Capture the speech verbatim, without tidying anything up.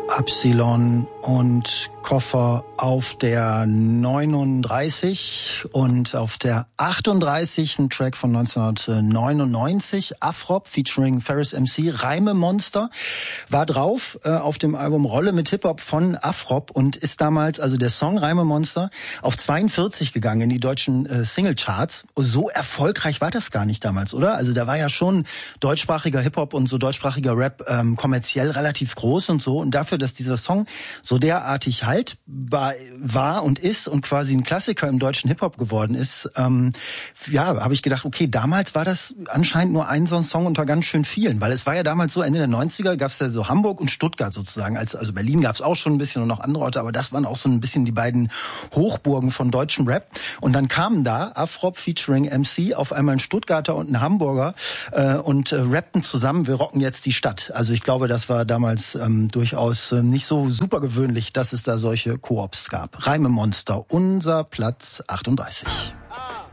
Absilon und Koffer auf der neununddreißig und auf der achtunddreißig ein Track von neunzehnhundertneunundneunzig, Afrop featuring Ferris M C, Reime Monster, war drauf äh, auf dem Album Rolle mit Hip-Hop von Afrop und ist damals, also der Song Reime Monster, auf zweiundvierzig gegangen in die deutschen äh, Singlecharts. So erfolgreich war das gar nicht damals, oder? Also da war ja schon deutschsprachiger Hip-Hop und so deutschsprachiger Rap ähm, kommerziell relativ groß und so, und dafür, dass dieser Song so derartig halt war, war und ist und quasi ein Klassiker im deutschen Hip-Hop geworden ist, ähm, ja, habe ich gedacht, okay, damals war das anscheinend nur ein so ein Song unter ganz schön vielen, weil es war ja damals so, Ende der neunziger gab es ja so Hamburg und Stuttgart sozusagen, als, also Berlin gab es auch schon ein bisschen und noch andere Orte, aber das waren auch so ein bisschen die beiden Hochburgen von deutschem Rap, und dann kamen da Afrop featuring M C auf einmal ein Stuttgarter und ein Hamburger äh, und äh, rappten zusammen, wir rocken jetzt die Stadt. Also ich glaube, das war damals ähm, durchaus äh, nicht so super gewöhnlich, dass es da solche Koops gab. Reime Monster, unser Platz achtunddreißig.